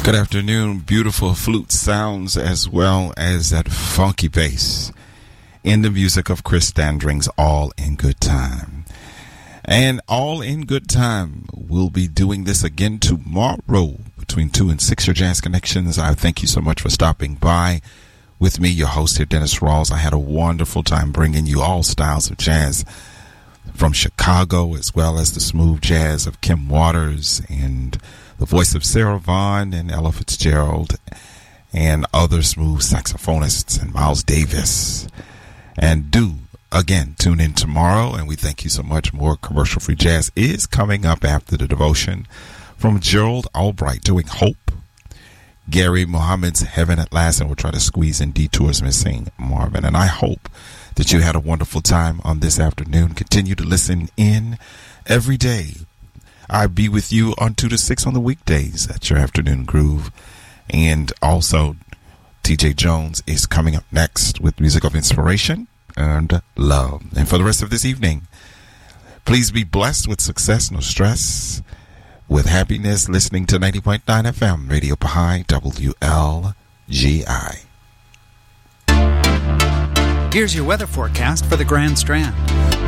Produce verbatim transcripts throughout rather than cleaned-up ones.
Good afternoon. Beautiful flute sounds as well as that funky bass in the music of Chris Standring's All in Good Time. And All in Good Time, we'll be doing this again tomorrow between two and six. Your Jazz Connections. I thank you so much for stopping by with me, your host here, Dennis Rawls. I had a wonderful time bringing you all styles of jazz from Chicago, as well as the smooth jazz of Kim Waters and the voice of Sarah Vaughan and Ella Fitzgerald and other smooth saxophonists and Miles Davis. And do, again, tune in tomorrow, and we thank you so much. More commercial-free jazz is coming up after the devotion from Gerald Albright doing Hope, Gary Muhammad's Heaven at Last, and we'll try to squeeze in Detours Missing Marvin. And I hope that you had a wonderful time on this afternoon. Continue to listen in every day. I'll be with you on two to six on the weekdays at your Afternoon Groove. And also, T J Jones is coming up next with music of inspiration and love. And for the rest of this evening, please be blessed with success, no stress, with happiness, listening to ninety point nine F M, Radio Baha'i, W L G I. Here's your weather forecast for the Grand Strand.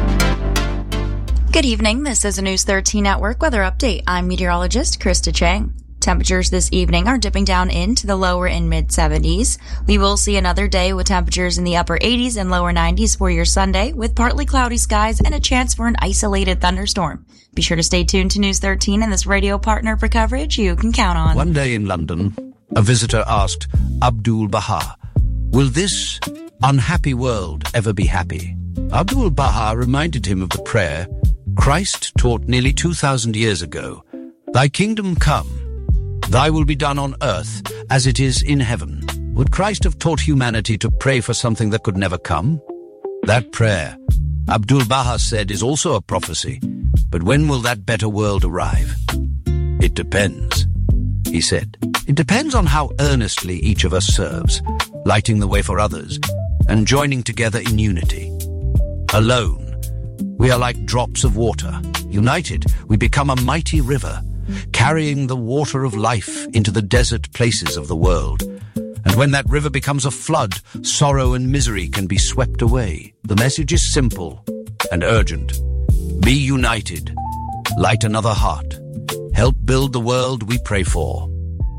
Good evening. This is a News thirteen Network weather update. I'm meteorologist Krista Chang. Temperatures this evening are dipping down into the lower and mid seventies. We will see another day with temperatures in the upper eighties and lower nineties for your Sunday, with partly cloudy skies and a chance for an isolated thunderstorm. Be sure to stay tuned to News thirteen and this radio partner for coverage you can count on. One day in London, a visitor asked Abdul Baha, "Will this unhappy world ever be happy?" Abdul Baha reminded him of the prayer Christ taught nearly two thousand years ago. "Thy kingdom come, thy will be done on earth as it is in heaven." Would Christ have taught humanity to pray for something that could never come? That prayer, Abdul Baha said, is also a prophecy. But when will that better world arrive? It depends, he said. It depends on how earnestly each of us serves, lighting the way for others, and joining together in unity. Alone, we are like drops of water. United, we become a mighty river, carrying the water of life into the desert places of the world. And when that river becomes a flood, sorrow and misery can be swept away. The message is simple and urgent. Be united. Light another heart. Help build the world we pray for.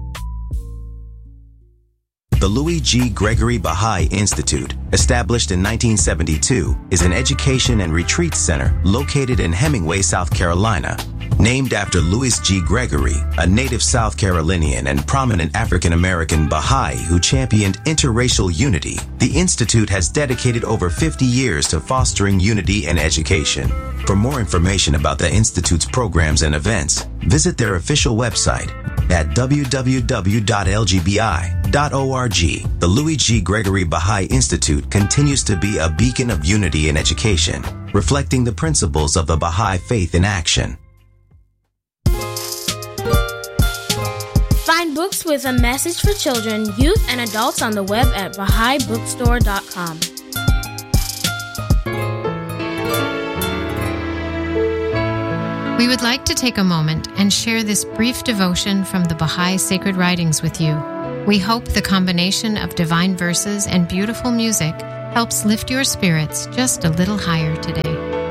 The Louis G. Gregory Baha'i Institute, established in nineteen seventy-two, is an education and retreat center located in Hemingway, South Carolina. Named after Louis G. Gregory, a native South Carolinian and prominent African-American Baha'i who championed interracial unity, the Institute has dedicated over fifty years to fostering unity and education. For more information about the Institute's programs and events, visit their official website at w w w dot l g b i dot org. The Louis G. Gregory Baha'i Institute continues to be a beacon of unity and education, reflecting the principles of the Baha'i faith in action. Find books with a message for children, youth, and adults on the web at baha'i bookstore dot com. We would like to take a moment and share this brief devotion from the Baha'i Sacred Writings with you. We hope the combination of divine verses and beautiful music helps lift your spirits just a little higher today.